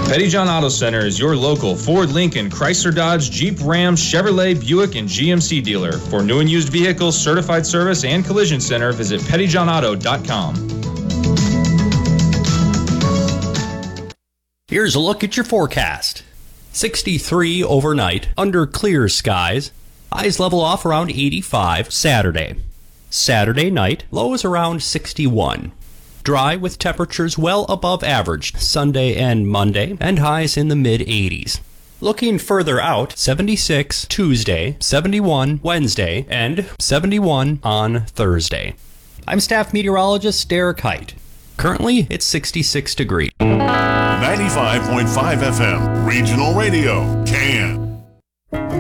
Petty John Auto Center is your local Ford, Lincoln, Chrysler, Dodge, Jeep, Ram, Chevrolet, Buick, and GMC dealer. For new and used vehicles, certified service, and collision center, visit pettyjohnauto.com. Here's a look at your forecast. 63 overnight, under clear skies. Highs level off around 85 Saturday. Saturday night, lows around 61. Dry with temperatures well above average Sunday and Monday, and highs in the mid-80s. Looking further out, 76 Tuesday, 71 Wednesday, and 71 on Thursday. I'm staff meteorologist Derek Height. Currently, it's 66 degrees. 95.5 FM, Regional Radio, CAN.